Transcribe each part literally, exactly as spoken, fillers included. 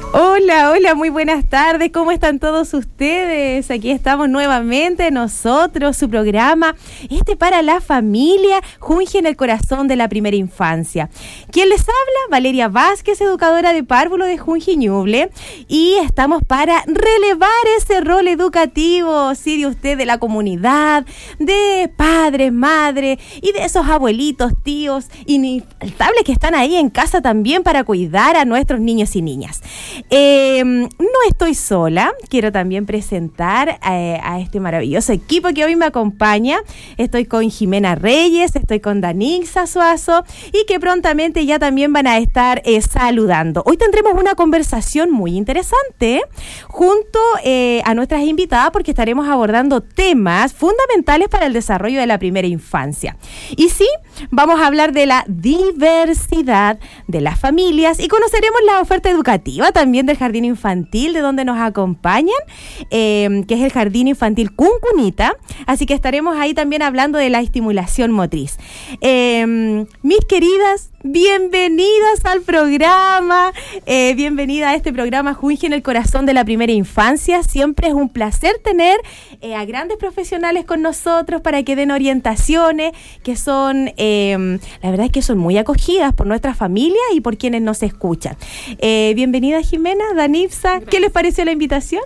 Hola, hola, muy buenas tardes, ¿cómo están todos ustedes? Aquí estamos nuevamente nosotros, su programa, este para la familia, Junji en el corazón de la primera infancia. ¿Quién les habla? Valeria Vázquez, educadora de párvulo de Junji Ñuble, y estamos para relevar ese rol educativo, sí, de usted, de la comunidad, de padres, madres, y de esos abuelitos, tíos, infaltables que están ahí en casa también para cuidar a nuestros niños y niñas. Eh, no estoy sola, quiero también presentar eh, a este maravilloso equipo que hoy me acompaña. Estoy con Jimena Reyes, estoy con Danixa Suazo y que prontamente ya también van a estar eh, saludando. Hoy tendremos una conversación muy interesante junto eh, a nuestras invitadas porque estaremos abordando temas fundamentales para el desarrollo de la primera infancia. Y sí, vamos a hablar de la diversidad de las familias y conoceremos la oferta educativa también del jardín infantil de donde nos acompañan, eh, que es el jardín infantil Cuncunita, así que estaremos ahí también hablando de la estimulación motriz. Eh, mis queridas, bienvenidas al programa, eh, bienvenida a este programa Junji en el corazón de la primera infancia. Siempre es un placer tener eh, a grandes profesionales con nosotros para que den orientaciones que son, eh, la verdad es que son muy acogidas por nuestra familia y por quienes nos escuchan. Eh, bienvenida Jimena, Danipsa, ¿qué les pareció la invitación?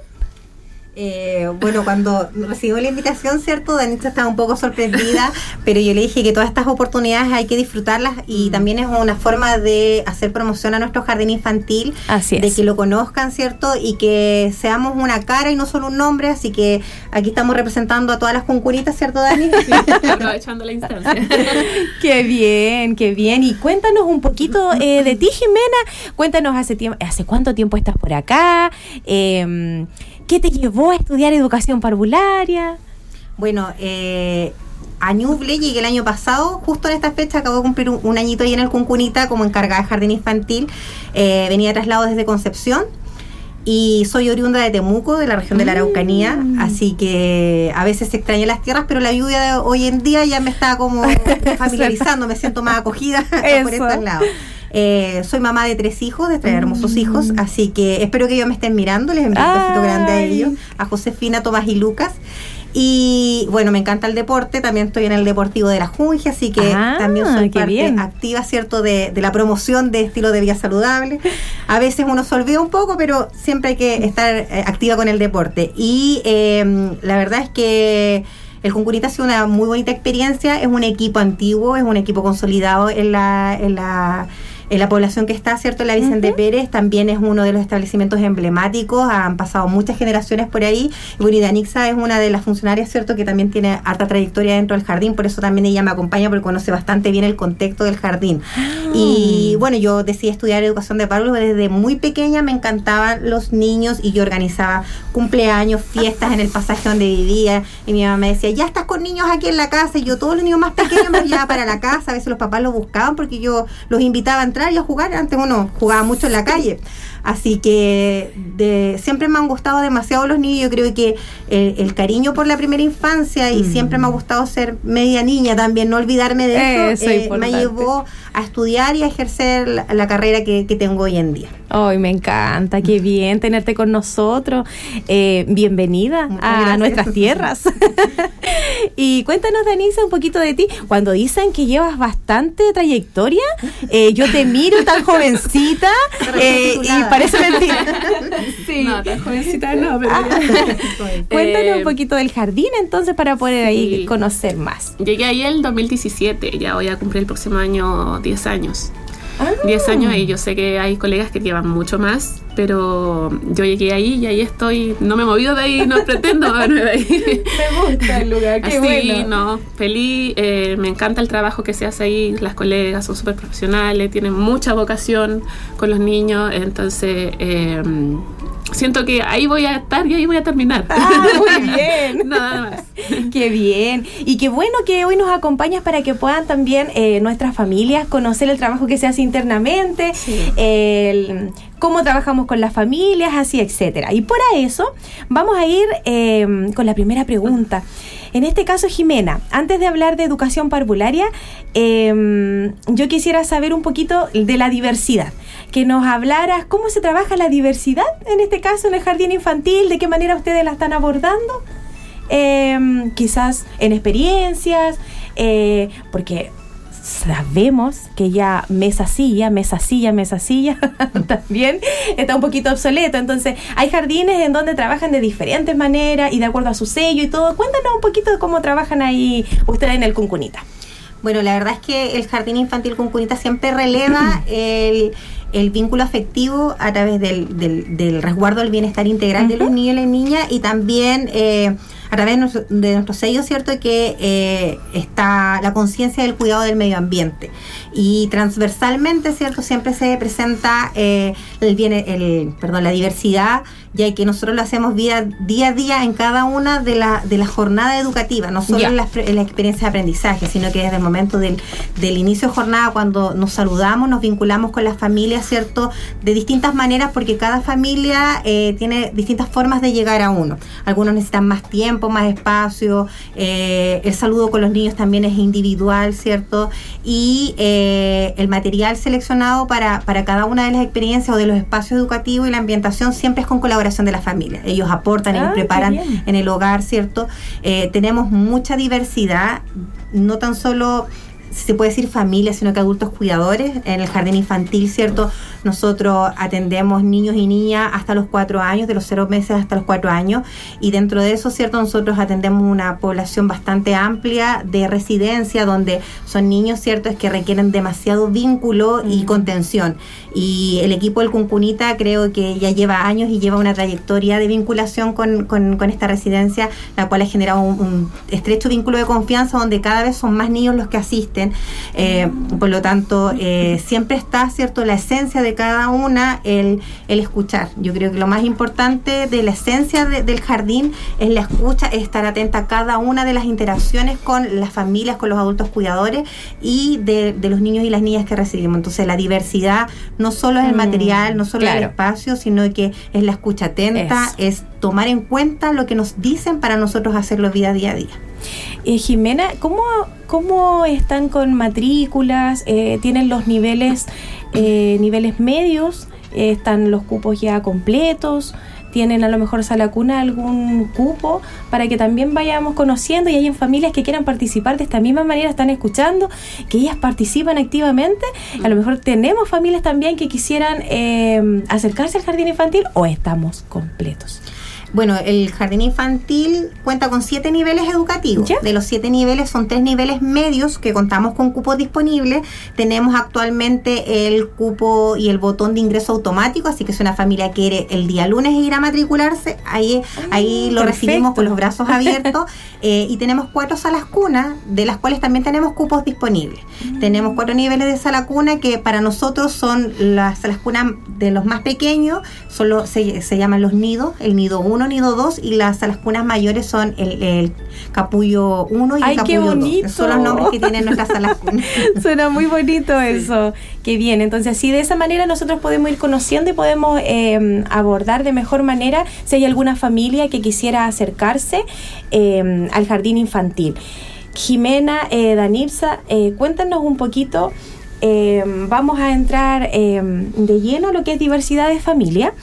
Eh, bueno, cuando recibió la invitación, ¿cierto? Danitza estaba un poco sorprendida, pero yo le dije que todas estas oportunidades hay que disfrutarlas y también es una forma de hacer promoción a nuestro jardín infantil. Así es. De que lo conozcan, ¿cierto? Y que seamos una cara y no solo un nombre, así que aquí estamos representando a todas las cuncunitas, ¿cierto, Dani? Sí, aprovechando la instancia. Qué bien, qué bien. Y cuéntanos un poquito eh, de ti, Jimena. Cuéntanos hace tiempo, hace cuánto tiempo estás por acá, eh, ¿qué te llevó a estudiar educación parvularia? Bueno, eh, a Ñuble llegué el año pasado, justo en esta fecha, acabo de cumplir un, un añito ahí en el Cuncunita como encargada de jardín infantil. Eh, venía de traslado desde Concepción y soy oriunda de Temuco, de la región de la Araucanía, mm. así que a veces se extrañan las tierras, pero la lluvia de hoy en día ya me está como familiarizando, me siento más acogida por estos lados. Eh, soy mamá de tres hijos, de tres hermosos hijos, así que espero que ellos me estén mirando, les envío un besito grande a ellos, a Josefina, Tomás y Lucas. Y bueno, me encanta el deporte, también estoy en el Deportivo de la Junji, así que ah, también soy parte bien. activa, ¿cierto?, de, de la promoción de estilo de vida saludable. A veces uno se olvida un poco, pero siempre hay que estar eh, activa con el deporte. Y eh, la verdad es que el Cuncunita ha sido una muy bonita experiencia, es un equipo antiguo, es un equipo consolidado en la... En la En la población que está, ¿cierto? La Vicente uh-huh. Pérez también es uno de los establecimientos emblemáticos, han pasado muchas generaciones por ahí. Y bueno, y Danixa es una de las funcionarias, ¿cierto?, que también tiene harta trayectoria dentro del jardín, por eso también ella me acompaña porque conoce bastante bien el contexto del jardín. Oh. Y bueno, yo decidí estudiar educación de párvulos desde muy pequeña, me encantaban los niños y yo organizaba cumpleaños, fiestas en el pasaje donde vivía y mi mamá me decía, ya estás con niños aquí en la casa, y yo todos los niños más pequeños me llevaba para la casa, a veces los papás los buscaban porque yo los invitaba a entrar y a jugar. Antes uno jugaba mucho en la calle, así que de, siempre me han gustado demasiado los niños. Yo creo que el, el cariño por la primera infancia y mm. siempre me ha gustado ser media niña también, no olvidarme de eso, eh, me llevó a estudiar y a ejercer la, la carrera que, que tengo hoy en día. Ay, oh, me encanta, qué bien tenerte con nosotros. Eh, bienvenida Muchas a gracias. nuestras tierras. Y cuéntanos, Danisa, un poquito de ti. Cuando dicen que llevas bastante trayectoria, eh, yo te miro tan jovencita eh, y parece mentira. Sí. No, tan jovencita no, pero ah. Cuéntanos eh, un poquito del jardín entonces para poder sí. ahí conocer más. Llegué ahí el dos mil diecisiete, ya voy a cumplir el próximo año diez años. diez años y yo sé que hay colegas que llevan mucho más, pero yo llegué ahí y ahí estoy, no me he movido de ahí, no pretendo moverme de ahí. Me gusta el lugar, qué Así, bueno. no, feliz, eh, me encanta el trabajo que se hace ahí, las colegas son súper profesionales, tienen mucha vocación con los niños, entonces eh, siento que ahí voy a estar y ahí voy a terminar. Ah, muy bien. Nada más. Qué bien. Y qué bueno que hoy nos acompañas para que puedan también eh, nuestras familias conocer el trabajo que se hace internamente, sí. el, cómo trabajamos con las familias, así, etcétera. Y por eso vamos a ir eh, con la primera pregunta. En este caso, Jimena, antes de hablar de educación parvularia, eh, yo quisiera saber un poquito de la diversidad. que nos hablaras cómo se trabaja la diversidad, en este caso en el jardín infantil, de qué manera ustedes la están abordando, eh, quizás en experiencias, eh, porque sabemos que ya mesa silla, mesa silla, mesa silla también está un poquito obsoleto. Entonces hay jardines en donde trabajan de diferentes maneras y de acuerdo a su sello y todo. Cuéntanos un poquito de cómo trabajan ahí ustedes en el Cuncunita. Bueno, la verdad es que el Jardín Infantil Cuncunita siempre releva el, el vínculo afectivo a través del, del, del resguardo del bienestar integral uh-huh. de los niños y las niñas, y también eh, a través de nuestro, de nuestro sello, ¿cierto?, que eh, está la conciencia del cuidado del medio ambiente. Y transversalmente, ¿cierto?, siempre se presenta eh, el, bien, el perdón, la diversidad, ya que nosotros lo hacemos día, día a día en cada una de las de la jornada educativa, no solo en la, en la experiencia de aprendizaje, sino que desde el momento del, del inicio de jornada, cuando nos saludamos, nos vinculamos con las familias, ¿cierto?, de distintas maneras, porque cada familia eh, tiene distintas formas de llegar a uno. Algunos necesitan más tiempo, más espacio, eh, el saludo con los niños también es individual, ¿cierto?, y eh, el material seleccionado para, para cada una de las experiencias o de los espacios educativos y la ambientación siempre es con colaboración de la familia. Ellos aportan, ah, ellos preparan en el hogar, ¿cierto? Eh, tenemos mucha diversidad, no tan solo se puede decir familia, sino que adultos cuidadores. En el jardín infantil, ¿cierto?, nosotros atendemos niños y niñas hasta los cuatro años, de los cero meses hasta los cuatro años, y dentro de eso, ¿cierto?, nosotros atendemos una población bastante amplia de residencia, donde son niños, ¿cierto?, es que requieren demasiado vínculo y contención. Y el equipo del Cuncunita creo que ya lleva años y lleva una trayectoria de vinculación con, con, con esta residencia, la cual ha generado un, un estrecho vínculo de confianza, donde cada vez son más niños los que asisten. Eh, por lo tanto, eh, siempre está, ¿cierto?, la esencia de cada una, el, el escuchar. Yo creo que lo más importante de la esencia de, del jardín es la escucha, es estar atenta a cada una de las interacciones con las familias, con los adultos cuidadores y de, de los niños y las niñas que recibimos. Entonces, la diversidad no solo es el material, no solo claro. el espacio, sino que es la escucha atenta, es. es tomar en cuenta lo que nos dicen para nosotros hacerlo vida día a día. Eh, Jimena, ¿cómo, ¿cómo están con matrículas? Eh, ¿Tienen los niveles eh, niveles medios? Eh, ¿Están los cupos ya completos? ¿Tienen a lo mejor sala cuna algún cupo para que también vayamos conociendo y hayan familias que quieran participar de esta misma manera, están escuchando, que ellas participan activamente? A lo mejor tenemos familias también que quisieran eh, acercarse al jardín infantil, o estamos completos. Bueno, el jardín infantil cuenta con siete niveles educativos. ¿Ya? De los siete niveles son tres niveles medios que contamos con cupos disponibles. Tenemos actualmente el cupo y el botón de ingreso automático, así que si una familia quiere el día lunes ir a matricularse, ahí, ah, ahí lo perfecto. recibimos con los brazos abiertos. eh, y tenemos cuatro salas cuna, de las cuales también tenemos cupos disponibles. Mm. Tenemos cuatro niveles de sala cuna que para nosotros son las salas cuna de los más pequeños, son los, se, se llaman los nidos, el nido uno, nido dos, y las salas cunas mayores son el, el capullo uno y Ay, el capullo dos. Esos son los nombres que tienen nuestras salas cunas. Suena muy bonito eso. Sí. Qué bien. Entonces, así de esa manera nosotros podemos ir conociendo y podemos eh, abordar de mejor manera si hay alguna familia que quisiera acercarse eh, al jardín infantil. Jimena, eh, Danilza, eh, cuéntanos un poquito. Eh, vamos a entrar eh, de lleno a lo que es diversidad de familia.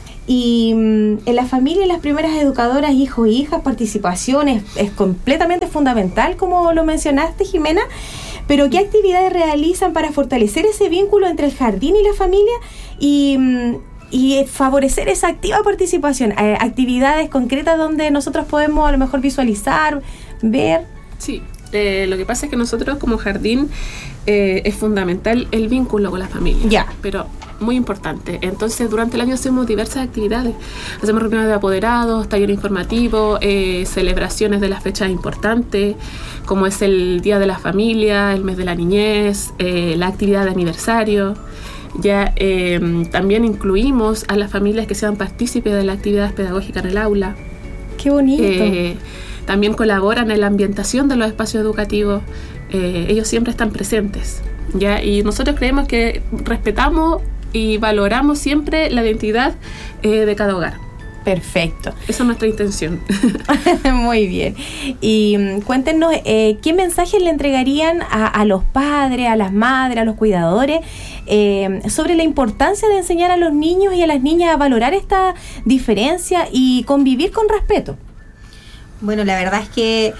Y um, en la familia, las primeras educadoras, hijos e hijas, participación es, es completamente fundamental, como lo mencionaste, Jimena. Pero ¿qué actividades realizan para fortalecer ese vínculo entre el jardín y la familia y, um, y favorecer esa activa participación? Eh, actividades concretas donde nosotros podemos a lo mejor visualizar, ver. Sí, eh, lo que pasa es que nosotros como jardín eh, es fundamental el vínculo con la familia. Ya. Pero muy importante. Entonces, durante el año hacemos diversas actividades. Hacemos reuniones de apoderados, taller informativo, eh, celebraciones de las fechas importantes, como es el Día de la Familia, el Mes de la Niñez, eh, la actividad de aniversario. Ya eh, también incluimos a las familias que sean partícipes de las actividades pedagógicas en el aula. ¡Qué bonito! Eh, también colaboran en la ambientación de los espacios educativos. Eh, ellos siempre están presentes. ¿Ya? Y nosotros creemos que respetamos y valoramos siempre la identidad eh, de cada hogar. Perfecto. Esa es nuestra intención. Muy bien. Y um, cuéntenos, eh, ¿qué mensajes le entregarían a, a los padres, a las madres, a los cuidadores, eh, sobre la importancia de enseñar a los niños y a las niñas a valorar esta diferencia y convivir con respeto? Bueno, la verdad es que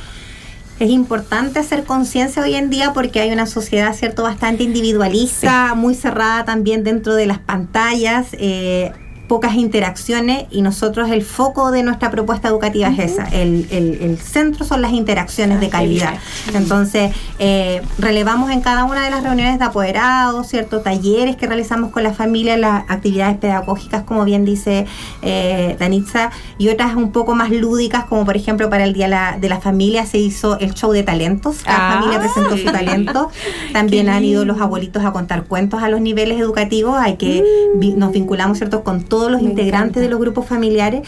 es importante hacer conciencia hoy en día porque hay una sociedad, ¿cierto?, bastante individualista, sí. muy cerrada también dentro de las pantallas, eh, pocas interacciones, y nosotros el foco de nuestra propuesta educativa uh-huh. es esa, el, el, el centro son las interacciones ah, de calidad. Entonces, eh, relevamos en cada una de las reuniones de apoderados, ¿cierto?, talleres que realizamos con la familia, las actividades pedagógicas, como bien dice eh, Danitza, y otras un poco más lúdicas, como por ejemplo para el Día la, de la Familia se hizo el show de talentos, cada ah, familia presentó sí. su talento, también han ido los abuelitos a contar cuentos a los niveles educativos, hay que, mm. vi, nos vinculamos, ¿cierto?, con todo todos los Me integrantes encanta. de los grupos familiares,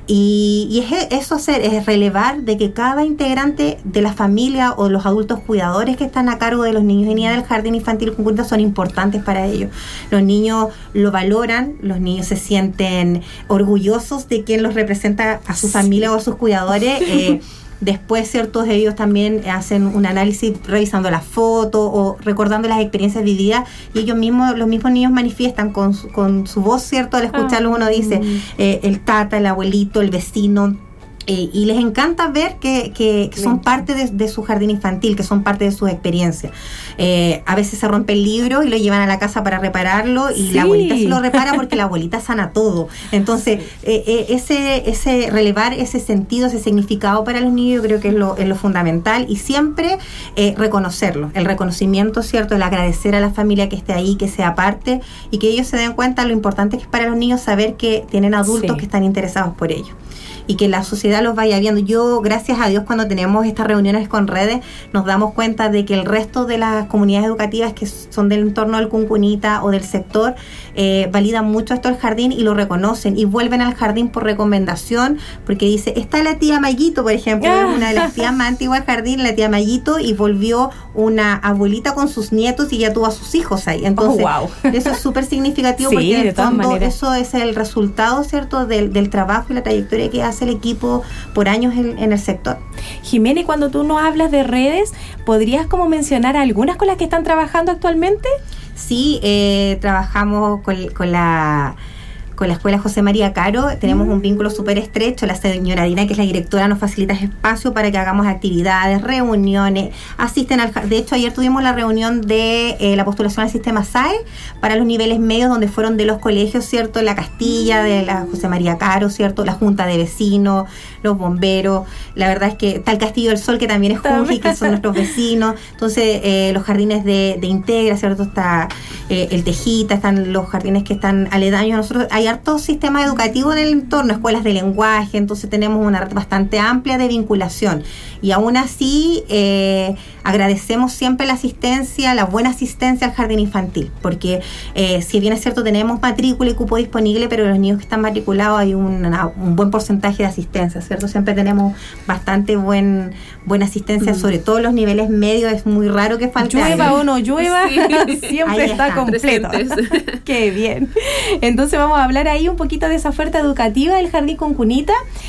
y, y es eso hacer, es relevar de que cada integrante de la familia o los adultos cuidadores que están a cargo de los niños y niñas del jardín infantil Cuncuníta son importantes para ellos. Los niños lo valoran, los niños se sienten orgullosos de quien los representa a su familia o a sus cuidadores. eh, Después, ciertos de ellos también hacen un análisis revisando las fotos o recordando las experiencias vividas, y ellos mismos, los mismos niños manifiestan con su, con su voz, ¿cierto? Al escucharlos uno dice, eh, el tata, el abuelito, el vecino, eh, y les encanta ver que, que, que son parte de, de su jardín infantil, que son parte de sus experiencias. Eh, a veces se rompe el libro y lo llevan a la casa para repararlo, y sí. la abuelita se lo repara porque la abuelita sana todo. Entonces, eh, eh, ese, ese relevar ese sentido, ese significado para los niños, yo creo que es lo, es lo fundamental, y siempre eh, reconocerlo, el reconocimiento, ¿cierto? El agradecer a la familia que esté ahí, que sea parte, y que ellos se den cuenta lo importante que es para los niños saber que tienen adultos sí. que están interesados por ellos, y que la sociedad los vaya viendo. Yo, gracias a Dios, cuando tenemos estas reuniones con redes, nos damos cuenta de que el resto de las comunidades educativas que son del entorno del Cuncuníta o del sector, eh, validan mucho esto del jardín y lo reconocen, y vuelven al jardín por recomendación, porque dice, está la tía Mayito, por ejemplo, ah. una de las tías más antiguas del jardín, la tía Mayito, y volvió una abuelita con sus nietos y ya tuvo a sus hijos ahí. Entonces, oh, wow. eso es súper significativo, sí, porque en el fondo eso es el resultado, ¿cierto?, del, del trabajo y la trayectoria que hace el equipo por años en, en el sector. Jimena, y cuando tú nos hablas de redes, ¿podrías como mencionar algunas con las que están trabajando actualmente? Sí, eh, trabajamos con, con la con la Escuela José María Caro, tenemos mm. un vínculo súper estrecho. La señora Dina, que es la directora, nos facilita espacio para que hagamos actividades, reuniones, asisten al... De hecho, ayer tuvimos la reunión de eh, la postulación al sistema S A E para los niveles medios, donde fueron de los colegios, ¿cierto? La Castilla, de la José María Caro, ¿cierto? La Junta de Vecinos, los bomberos. La verdad es que está el Castillo del Sol, que también es Junji, que son nuestros vecinos. Entonces, eh, los jardines de, de Integra, ¿cierto? Está eh, el Tejita, están los jardines que están aledaños a nosotros. Hay harto sistema educativo en el entorno, escuelas de lenguaje, entonces tenemos una red bastante amplia de vinculación, y aún así eh, agradecemos siempre la asistencia, la buena asistencia al jardín infantil, porque eh, si bien es cierto tenemos matrícula y cupo disponible, pero los niños que están matriculados hay una, un buen porcentaje de asistencia, ¿cierto? Siempre tenemos bastante buen buena asistencia, mm. sobre todo los niveles medios, es muy raro que falte llueva algo. o no llueva, sí. siempre ahí está, está completo. Qué bien. Entonces vamos a hablar ahí un poquito de esa oferta educativa del Jardín Cuncuníta.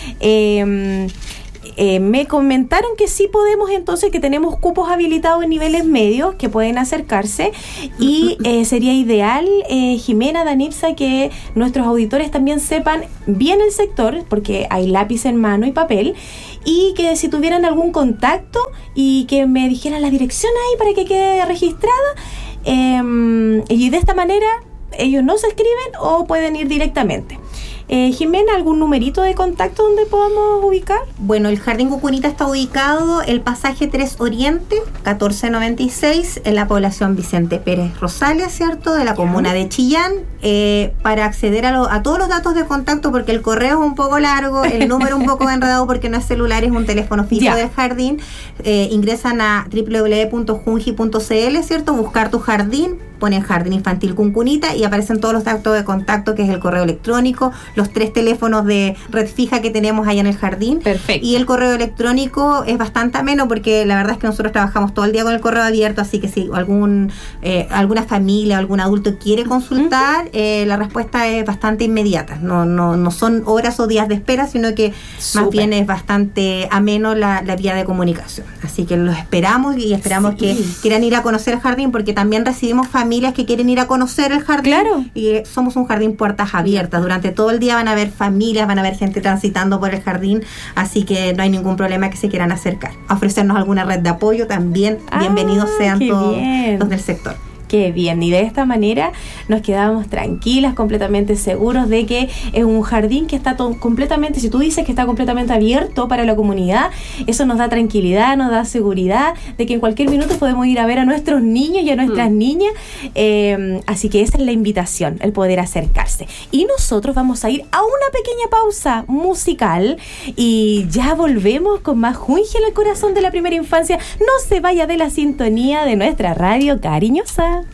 Eh, eh, me comentaron que sí podemos, entonces, que tenemos cupos habilitados en niveles medios que pueden acercarse, y eh, sería ideal, eh, Jimena, Danitza, que nuestros auditores también sepan bien el sector, porque hay lápiz en mano y papel, y que si tuvieran algún contacto y que me dijeran la dirección ahí para que quede registrada, eh, y de esta manera ellos no se escriben o pueden ir directamente. Eh, Jimena, ¿algún numerito de contacto donde podamos ubicar? Bueno, el Jardín Cuncuníta está ubicado el pasaje tres Oriente, catorce noventa y seis, en la población Vicente Pérez Rosales, ¿cierto? De la yeah. comuna de Chillán. Eh, para acceder a, lo, a todos los datos de contacto, porque el correo es un poco largo, el número un poco enredado porque no es celular, es un teléfono fijo yeah. del jardín, eh, ingresan a doble u doble u doble u punto junji punto c l, ¿cierto? Buscar tu jardín, ponen Jardín Infantil Cuncunita y aparecen todos los datos de contacto, que es el correo electrónico, los tres teléfonos de red fija que tenemos allá en el jardín. Perfecto. Y el correo electrónico es bastante ameno porque la verdad es que nosotros trabajamos todo el día con el correo abierto, así que si algún eh, alguna familia o algún adulto quiere consultar, uh-huh. eh, la respuesta es bastante inmediata. No, no, no son horas o días de espera, sino que Super. más bien es bastante ameno la, la vía de comunicación. Así que los esperamos y esperamos sí. que quieran ir a conocer el jardín, porque también recibimos familias que quieren ir a conocer el jardín. Claro. Y somos un jardín puertas abiertas. Durante todo el día van a haber familias, van a haber gente transitando por el jardín, así que no hay ningún problema que se quieran acercar. A ofrecernos alguna red de apoyo también, ah, bienvenidos sean todos bien. los del sector. Qué bien, y de esta manera nos quedamos tranquilas, completamente seguros de que es un jardín que está to- completamente, si tú dices que está completamente abierto para la comunidad, eso nos da tranquilidad, nos da seguridad de que en cualquier minuto podemos ir a ver a nuestros niños y a nuestras mm. niñas, eh, así que esa es la invitación, el poder acercarse. Y nosotros vamos a ir a una pequeña pausa musical y ya volvemos con más Junge en el corazón de la primera infancia. No se vaya de la sintonía de nuestra radio cariñosa.